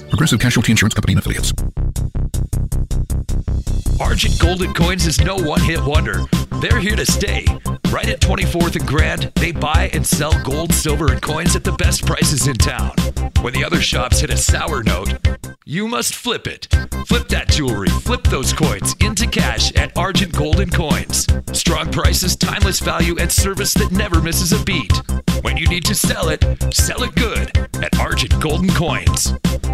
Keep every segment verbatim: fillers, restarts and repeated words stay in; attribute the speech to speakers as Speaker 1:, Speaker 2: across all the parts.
Speaker 1: Progressive Casualty Insurance Company and Affiliates.
Speaker 2: Argent Golden Coins is no one-hit wonder. They're here to stay. Right at twenty-fourth and Grand, they buy and sell gold, silver, and coins at the best prices in town. When the other shops hit a sour note, you must flip it. Flip that jewelry, flip those coins into cash at Argent Golden Coins. Strong prices, timeless value, and service that never misses a beat. When you need to sell it, sell it good at Argent Golden Coins.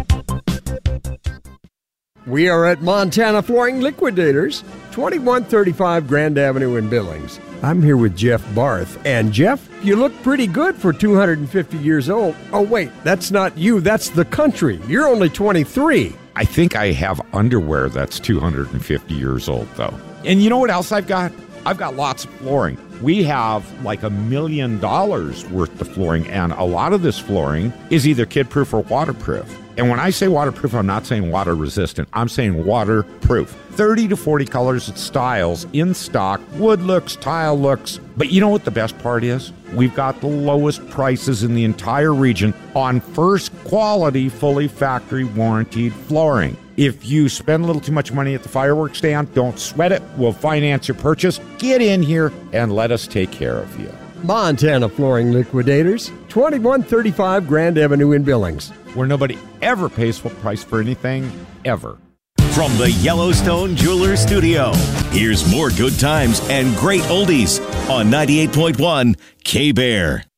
Speaker 3: We are at Montana Flooring Liquidators, twenty-one thirty-five Grand Avenue in Billings. I'm here with Jeff Barth. And Jeff, you look pretty good for two hundred fifty years old. Oh, wait, that's not you. That's the country. You're only twenty-three.
Speaker 4: I think I have underwear that's two hundred fifty years old, though. And you know what else I've got? I've got lots of flooring. We have like a million dollars worth of flooring, and a lot of this flooring is either kid-proof or waterproof. And when I say waterproof, I'm not saying water-resistant. I'm saying waterproof. thirty to forty colors and styles in stock, wood looks, tile looks. But you know what the best part is? We've got the lowest prices in the entire region on first quality, fully factory warranted flooring. If you spend a little too much money at the fireworks stand, don't sweat it. We'll finance your purchase. Get in here and let us take care of you.
Speaker 3: Montana Flooring Liquidators, twenty-one thirty-five Grand Avenue in Billings.
Speaker 4: Where nobody ever pays full price for anything, ever.
Speaker 5: From the Yellowstone Jewelers Studio, here's more good times and great oldies on ninety-eight point one K-Bear.